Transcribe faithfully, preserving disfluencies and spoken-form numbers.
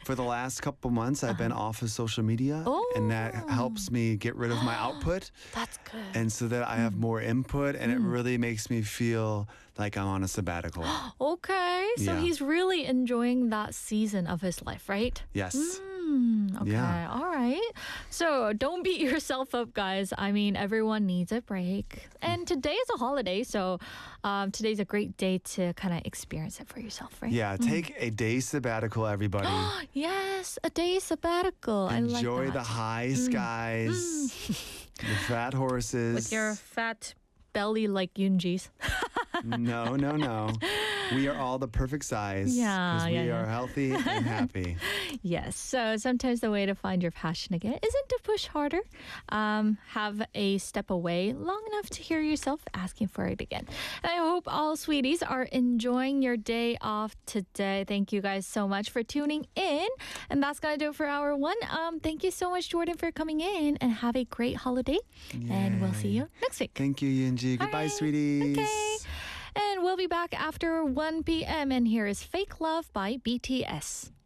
For the last couple months, I've been off of social media, and that Oh. helps me get rid of my output. That's good. And so that I have more input, and it really makes me feel like I'm on a sabbatical. Okay, so Yeah. he's really enjoying that season of his life, right? Yes. Hmm, okay, Yeah. all right. So don't beat yourself up, guys. I mean, everyone needs a break. And today is a holiday, so um, today's a great day to kind of experience it for yourself, right? Yeah, take a day sabbatical, everybody. Yes, a day sabbatical. I like Enjoy that. the high skies, the fat horses. With your fat belly like Yoonji's. No, no, no. We are all the perfect size. Yeah, Because we yeah, yeah. are healthy and happy. Yes. So sometimes the way to find your passion again isn't to push harder. Um, have a step away long enough to hear yourself asking for it again. And I hope all sweeties are enjoying your day off today. Thank you guys so much for tuning in. And that's going to do it for hour one. Um, thank you so much, Jordan, for coming in, and have a great holiday. And we'll see you next week. Thank you, Yunji. All Goodbye, right. sweeties. Okay. And we'll be back after one p.m. And here is Fake Love by B T S.